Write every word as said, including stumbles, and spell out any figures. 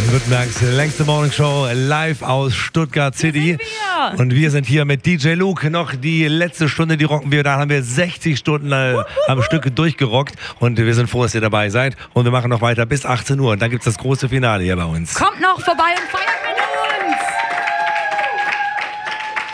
Baden-Württembergs längste Morningshow live aus Stuttgart City. Wir. Und wir sind hier mit D J Luke. Noch die letzte Stunde, die rocken wir. Da haben wir sechzig Stunden äh, am Stück durchgerockt. Und wir sind froh, dass ihr dabei seid. Und wir machen noch weiter bis achtzehn Uhr. Und dann gibt es das große Finale hier bei uns. Kommt noch vorbei und feiert mit uns!